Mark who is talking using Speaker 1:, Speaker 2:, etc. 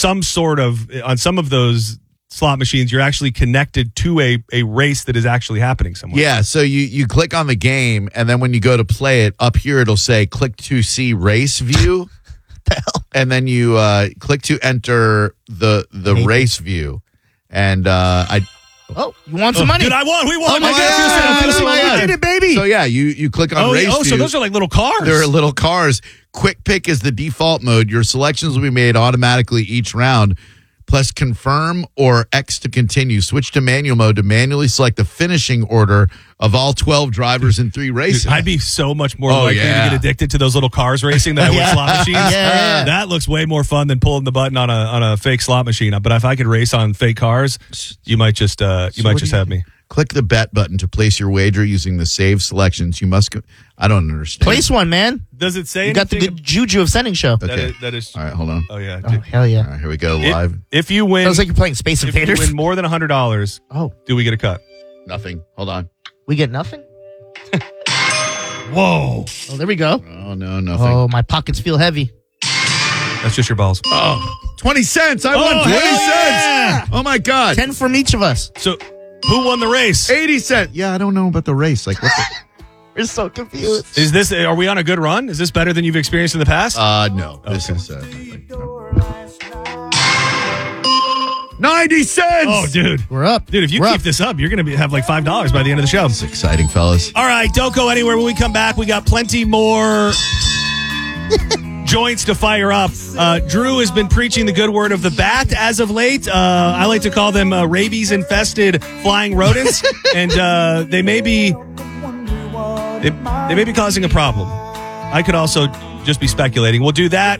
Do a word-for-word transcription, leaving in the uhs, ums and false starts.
Speaker 1: some sort of, on some of those slot machines, you're actually connected to a, a race that is actually happening somewhere.
Speaker 2: Yeah, so you, you click on the game, and then when you go to play it, up here it'll say click to see race view. And then you uh, click to enter the the race view. And uh, I...
Speaker 3: Oh, you want some
Speaker 1: oh,
Speaker 3: money?
Speaker 1: Dude, I won. We won.
Speaker 3: Oh, my
Speaker 1: I
Speaker 3: God.
Speaker 1: guess you
Speaker 3: We did it, baby.
Speaker 2: So, yeah, you, you click on
Speaker 1: Oh,
Speaker 2: race
Speaker 1: oh
Speaker 2: view.
Speaker 1: so those are like little cars.
Speaker 2: They're little cars. Quick pick is the default mode. Your selections will be made automatically each round. Plus confirm or X to continue. Switch to manual mode to manually select the finishing order of all twelve drivers in three races.
Speaker 1: Dude, I'd be so much more
Speaker 2: Oh,
Speaker 1: likely
Speaker 2: yeah.
Speaker 1: to get addicted to those little cars racing than I would
Speaker 3: Yeah.
Speaker 1: slot machines.
Speaker 3: Yeah, yeah.
Speaker 1: That looks way more fun than pulling the button on a on a fake slot machine. But if I could race on fake cars, you might just uh, you
Speaker 2: So
Speaker 1: might
Speaker 2: what
Speaker 1: just
Speaker 2: do you-
Speaker 1: have me.
Speaker 2: Click the bet button to place your wager using the save selections. You must. Co- I don't understand.
Speaker 3: Place one, man.
Speaker 1: Does it say
Speaker 3: You got the
Speaker 1: anything?
Speaker 3: good juju of sending show.
Speaker 1: That
Speaker 2: Okay.
Speaker 1: is, that is.
Speaker 2: All right, hold on.
Speaker 1: Oh yeah.
Speaker 3: Oh,
Speaker 1: dude.
Speaker 3: hell yeah.
Speaker 2: All right, here we go.
Speaker 1: If-
Speaker 2: Live.
Speaker 1: If you win,
Speaker 3: Sounds like you're playing Space
Speaker 1: if you
Speaker 3: Invaders.
Speaker 1: win more than a hundred dollars,
Speaker 3: Oh,
Speaker 1: do we get a cut?
Speaker 2: Nothing. Hold on.
Speaker 3: we get nothing?
Speaker 1: Whoa,
Speaker 3: Oh, there we go.
Speaker 2: Oh, no, nothing.
Speaker 3: Oh, my pockets feel heavy.
Speaker 1: that's just your balls.
Speaker 2: Oh, twenty cents. I won
Speaker 1: Oh,
Speaker 2: twenty
Speaker 1: hell
Speaker 2: cents.
Speaker 1: yeah.
Speaker 2: Oh, my God.
Speaker 3: Ten from each of us.
Speaker 1: So, who won the race?
Speaker 2: eighty cents. Yeah, I don't know about the race. Like, what the?
Speaker 3: We're so confused.
Speaker 1: Is this? Are we on a good run? Is this better than you've experienced in the past?
Speaker 2: Uh, no. This
Speaker 1: Okay.
Speaker 2: is uh, nothing. No. ninety cents.
Speaker 1: oh, dude.
Speaker 3: We're up.
Speaker 1: Dude, if you
Speaker 3: We're
Speaker 1: keep
Speaker 3: up.
Speaker 1: this up, you're going to be, have like five dollars by the end of the show.
Speaker 2: It's exciting, fellas.
Speaker 1: All right, don't go anywhere. When we come back, we got plenty more joints to fire up. Uh, Drew has been preaching the good word of the bat as of late. Uh, I like to call them uh, rabies-infested flying rodents, and uh, they may be they, they may be causing a problem. I could also just be speculating. We'll do that